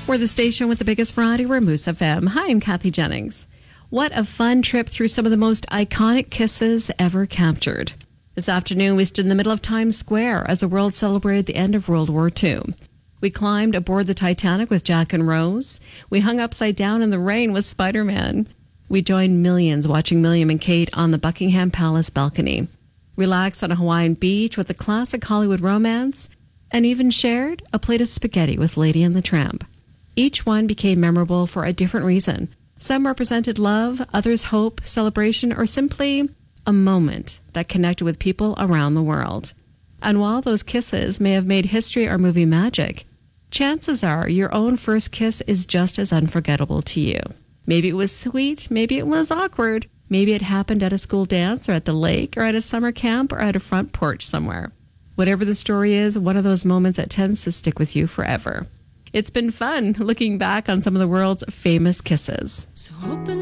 We're the station with the biggest variety. We're Moose FM. Hi, I'm Kathy Jennings. What a fun trip through some of the most iconic kisses ever captured. This afternoon, we stood in the middle of Times Square as the world celebrated the end of World War II. We climbed aboard the Titanic with Jack and Rose. We hung upside down in the rain with Spider-Man. We joined millions watching William and Kate on the Buckingham Palace balcony. Relaxed on a Hawaiian beach with a classic Hollywood romance, and even shared a plate of spaghetti with Lady and the Tramp. Each one became memorable for a different reason. Some represented love, others hope, celebration, or simply a moment that connected with people around the world. And while those kisses may have made history or movie magic, chances are your own first kiss is just as unforgettable to you. Maybe it was sweet, maybe it was awkward, maybe it happened at a school dance or at the lake or at a summer camp or at a front porch somewhere. Whatever the story is, one of those moments that tends to stick with you forever. It's been fun looking back on some of the world's famous kisses. So open